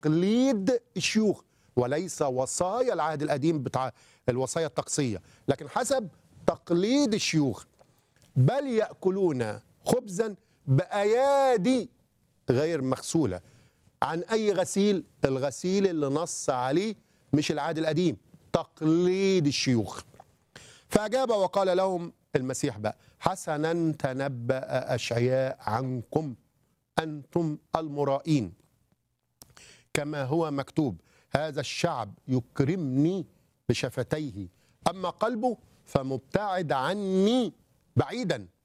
تقليد الشيوخ وليس وصايا العهد القديم بتاع الوصايا الطقسية، لكن حسب تقليد الشيوخ. بل يأكلون خبزا بأيادي غير مغسولة. عن أي غسيل؟ الغسيل اللي نص عليه مش العهد القديم، تقليد الشيوخ. فأجاب وقال لهم المسيح بقى: حسنا تنبأ أشعياء عنكم أنتم المرائين، كما هو مكتوب: هذا الشعب يكرمني بشفتيه، أما قلبه فمبتعد عني بعيدا.